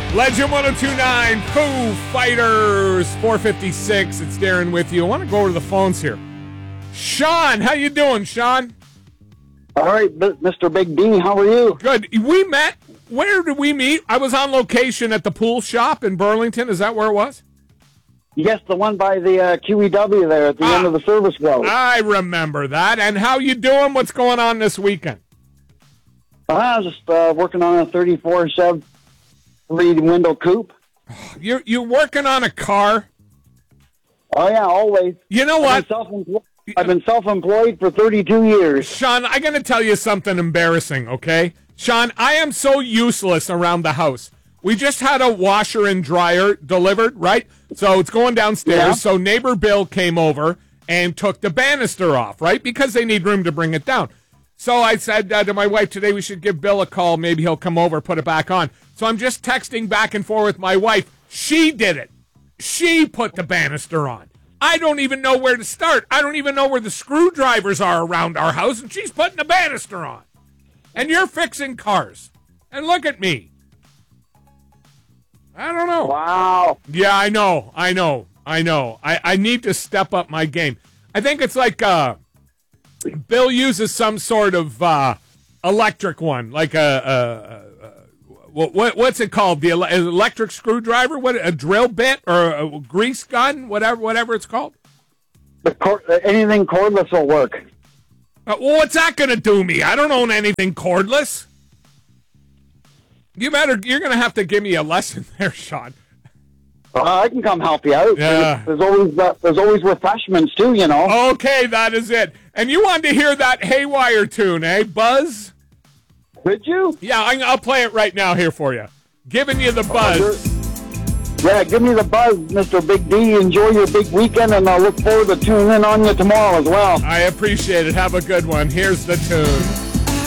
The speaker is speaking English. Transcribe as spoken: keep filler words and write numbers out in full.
Legend one oh two point nine, Foo Fighters, four fifty-six. It's Darren with you. I want to go over the phones here. Sean, how you doing, Sean? All right, Mister Big D, how are you? Good. We met. Where did we meet? I was on location at the pool shop in Burlington. Is that where it was? Yes, the one by the uh, Q E W there at the ah, end of the service road. I remember that. And how you doing? What's going on this weekend? I was just uh, working on a thirty-four Chevy window coupe. You're you're working on a car? Oh yeah, always. You know what? I've been self-employed, I've been self-employed for thirty-two years. Sean, I'm going to tell you something embarrassing, okay? Sean, I am so useless around the house. We just had a washer and dryer delivered, right? So it's going downstairs. Yeah. So neighbor Bill came over and took the banister off, right? Because they need room to bring it down. So I said uh, to my wife, today we should give Bill a call. Maybe he'll come over, put it back on. So I'm just texting back and forth with my wife. She did it. She put the banister on. I don't even know where to start. I don't even know where the screwdrivers are around our house, and she's putting the banister on. And you're fixing cars. And look at me. I don't know. Wow. Yeah, I know. I know. I know. I, I need to step up my game. I think it's like uh, Bill uses some sort of uh, electric one, like a, a, a what what's it called? The electric screwdriver? What, a drill bit or a grease gun? Whatever, whatever it's called. The cord, anything cordless will work. Uh, well, what's that going to do me? I don't own anything cordless. You better. You're going to have to give me a lesson there, Sean. Uh, I can come help you out. Yeah. There's, there's always uh, there's always refreshments too, you know. Okay, that is it. And you wanted to hear that Haywire tune, eh, Buzz? Did you? Yeah, I, I'll play it right now here for you. Giving you the buzz. Uh, yeah, give me the buzz, Mister Big D. Enjoy your big weekend, and I'll look forward to tuning in on you tomorrow as well. I appreciate it. Have a good one. Here's the tune.